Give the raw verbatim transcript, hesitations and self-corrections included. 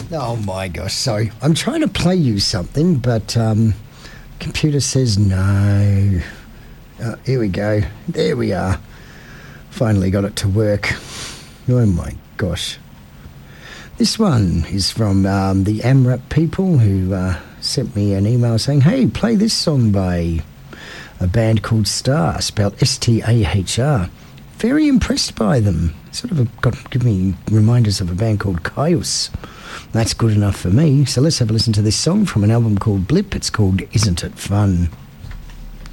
Oh my gosh, sorry. I'm trying to play you something, but um, computer says no. Uh, here we go. There we are. Finally got it to work. Oh my gosh. This one is from um, the AMRAP people who uh, sent me an email saying, hey, play this song by a band called Star, spelled S T A H R. Very impressed by them. Sort of got give me reminders of a band called Caius. That's good enough for me. So let's have a listen to this song from an album called Blip. It's called Isn't It Fun?